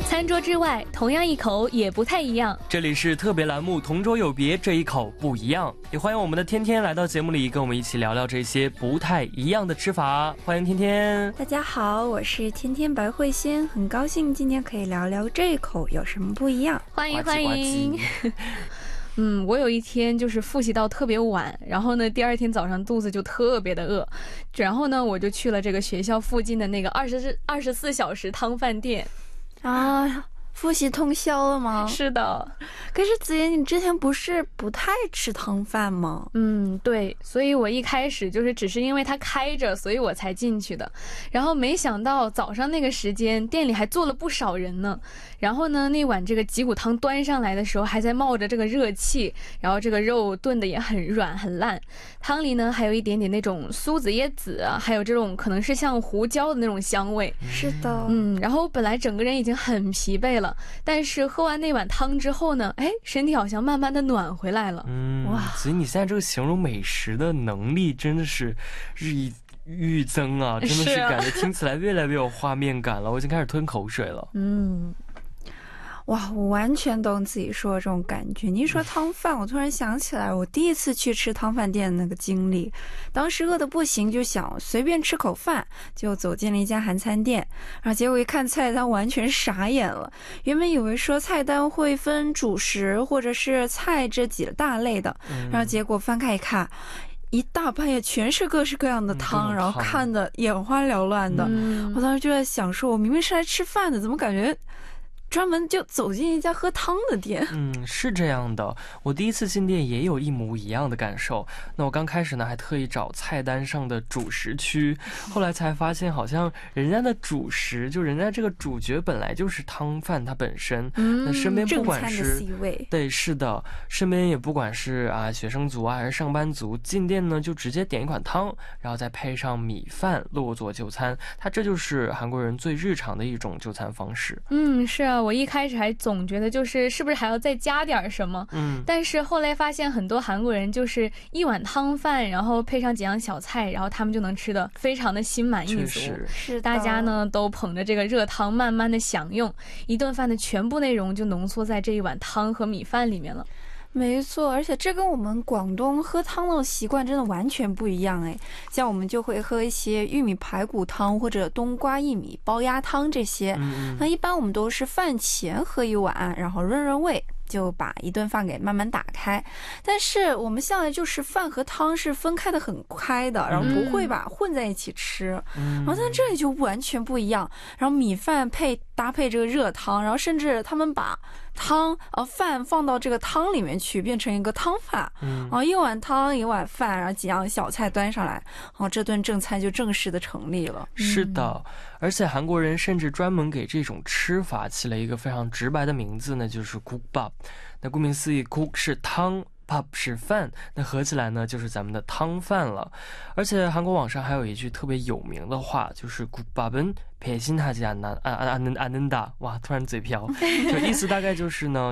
餐桌之外，同样一口也不太一样。 这里是特别栏目同桌有别，这一口不一样。也欢迎我们的天天来到节目里，跟我们一起聊聊这些不太一样的吃法。欢迎天天。 大家好，我是天天白慧仙，很高兴今天可以聊聊这一口有什么不一样。 欢迎欢迎。我有一天就是复习到特别晚，然后呢第二天早上肚子就特别的饿，然后呢我就去了这个学校附近的那个24小时汤饭店啊。复习通宵了吗？ 是的。 可是子妍，你之前不是不太吃汤饭吗？ 对，所以我一开始就是只是因为它开着，所以我才进去的。然后没想到早上那个时间店里还坐了不少人呢。然后呢那碗这个脊骨汤端上来的时候还在冒着这个热气，然后这个肉炖的也很软很烂，汤里呢还有一点点那种苏子叶子啊，还有这种可能是像胡椒的那种香味。 是的。 然后我本来整个人已经很疲惫了，但是喝完那碗汤之后呢，身体好像慢慢的暖回来了。 哇，所以你现在这个形容美食的能力真的是日益愈增啊，真的是感觉听起来越来越有画面感了，我已经开始吞口水了。 哇，我完全懂自己说的这种感觉。你一说汤饭，我突然想起来我第一次去吃汤饭店的那个经历。当时饿得不行，就想随便吃口饭，就走进了一家韩餐店，然后结果一看菜单完全傻眼了。原本以为说菜单会分主食或者是菜这几大类的，然后结果翻开一看，一大半也全是各式各样的汤，然后看得眼花缭乱的。我当时就在想说，我明明是来吃饭的，怎么感觉专门就走进一家喝汤的店。 是这样的，我第一次进店也有一模一样的感受。那我刚开始呢还特意找菜单上的主食区，后来才发现好像人家的主食就人家这个主角本来就是汤饭它本身。那身边不管是正餐的 C 位， 对，是的，身边也不管是学生族还是上班族，进店呢就直接点一款汤，然后再配上米饭落座就餐。它这就是韩国人最日常的一种就餐方式。 是啊，我一开始还总觉得是不是还要再加点什么，但是后来发现很多韩国人就是一碗汤饭，然后配上几样小菜，然后他们就能吃得非常的心满意足。 是大家呢都捧着这个热汤慢慢的享用，一顿饭的全部内容就浓缩在这一碗汤和米饭里面了。 没错，而且这跟我们广东喝汤的习惯真的完全不一样。像我们就会喝一些玉米排骨汤或者冬瓜薏米煲鸭汤这些。那一般我们都是饭前喝一碗，然后润润胃，就把一顿饭给慢慢打开。但是我们向来就是饭和汤是分开的很开的，然后不会把混在一起吃。然后在这里就完全不一样，然后米饭搭配这个热汤，然后甚至他们把饭放到这个汤里面去，变成一个汤饭。然后一碗汤一碗饭，然后几样小菜端上来，然后这顿正餐就正式的成立了。 是的，而且韩国人甚至专门给这种吃法起了一个非常直白的名字呢，就是 국밥。那顾名思义， 국是汤，밥是饭，那合起来呢就是咱们的汤饭了。而且韩国网上还有一句特别有名的话，就是 국밥은 배신하지 않는다。 哇，突然嘴瓢，就意思大概就是呢